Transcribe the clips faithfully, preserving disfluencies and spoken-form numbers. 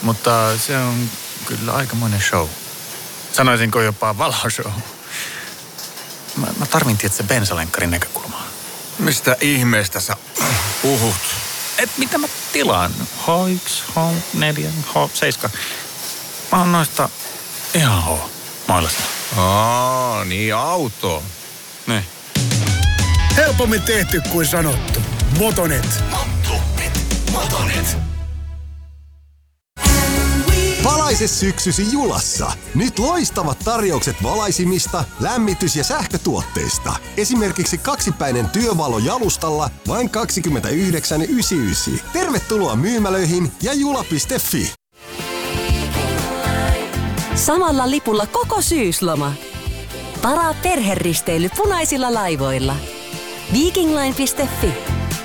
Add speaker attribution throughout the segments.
Speaker 1: Mutta se on kyllä aikamoinen show. Sanoisinko jopa valhoshow. Mä, mä tarvin tietysti bensalenkkarin näkökulmaa.
Speaker 2: Mistä ihmeestä sä puhut?
Speaker 1: Et mitä mä tilaan? H yksi, H neljä, H seitsemän. Mä oon noista ihan H mailasta.
Speaker 2: Aa, niin auto.
Speaker 1: Niin.
Speaker 3: Helpommin tehty kuin sanottu. Motonet.
Speaker 4: Motonet. Valaise syksysi Julassa. Nyt loistavat tarjoukset valaisimista, lämmitys- ja sähkötuotteista. Esimerkiksi kaksipäinen työvalo jalustalla vain kaksikymmentäyhdeksän pilkku yhdeksänkymmentäyhdeksän. Tervetuloa myymälöihin ja jula piste fi.
Speaker 5: Samalla lipulla koko syysloma. Varaa perheristeily punaisilla laivoilla. Vikingline piste fi.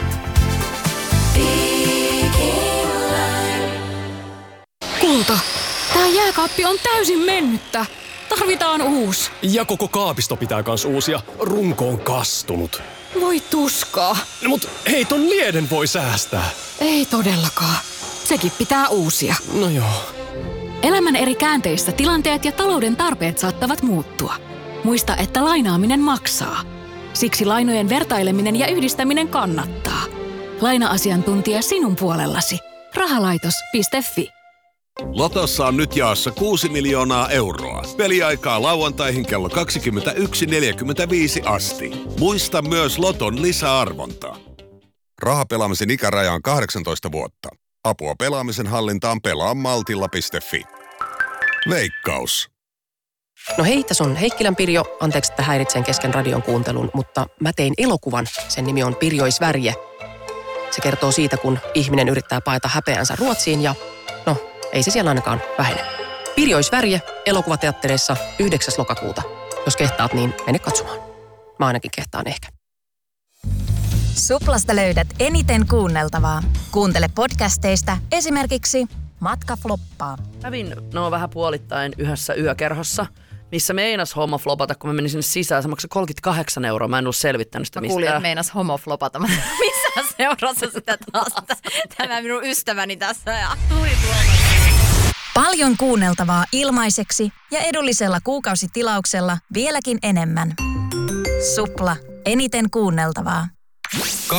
Speaker 6: Kulta, tää jääkaappi on täysin mennyttä. Tarvitaan uusi.
Speaker 7: Ja koko kaapisto pitää kans uusia. Runko on kastunut.
Speaker 6: Voi tuskaa.
Speaker 7: No, mut hei, ton lieden voi säästää.
Speaker 6: Ei todellakaan. Sekin pitää uusia.
Speaker 7: No joo.
Speaker 6: Elämän eri käänteissä tilanteet ja talouden tarpeet saattavat muuttua. Muista, että lainaaminen maksaa. Siksi lainojen vertaileminen ja yhdistäminen kannattaa. Laina-asiantuntija sinun puolellasi. Rahalaitos piste fi.
Speaker 8: Lotossa on nyt jaossa kuusi miljoonaa euroa. Peliaikaa lauantaihin kello kaksikymmentäyksi neljäkymmentäviisi asti. Muista myös Loton lisäarvontaa. Rahapelaamisen ikäraja on kahdeksantoista vuotta. Apua pelaamisen hallintaan pelaa maltilla piste fi. Veikkaus.
Speaker 9: No hei, tässä on Heikkilän Pirjo. Anteeksi, että häiritsen kesken radion kuuntelun, mutta mä tein elokuvan. Sen nimi on Pirjoisvärje. Se kertoo siitä, kun ihminen yrittää paeta häpeänsä Ruotsiin ja no, ei se siellä ainakaan vähene. Pirjoisvärje elokuvateattereissa yhdeksäs lokakuuta. Jos kehtaat, niin mene katsomaan. Mä ainakin kehtaan ehkä.
Speaker 10: Suplasta löydät eniten kuunneltavaa. Kuuntele podcasteista esimerkiksi Matka floppaa.
Speaker 11: Kävin no vähän puolittain yhdessä yökerhossa, missä meinas homo flopata, kun mä menin sinne sisään. Se maksoi kolmekymmentäkahdeksan euroa. Mä en ollut selvittänyt sitä
Speaker 12: mä
Speaker 11: mistään.
Speaker 12: Mä kuulin, että meinas homo flopata. Missä seurassa sitä taas? Tämä minun ystäväni tässä. Ja tuli
Speaker 10: Paljon kuunneltavaa ilmaiseksi ja edullisella kuukausitilauksella vieläkin enemmän. Supla. Eniten kuunneltavaa.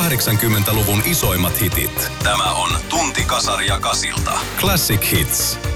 Speaker 13: kahdeksankymmentäluvun isoimmat hitit. Tämä on Tunti Kasaria Kasilta. Classic Hits.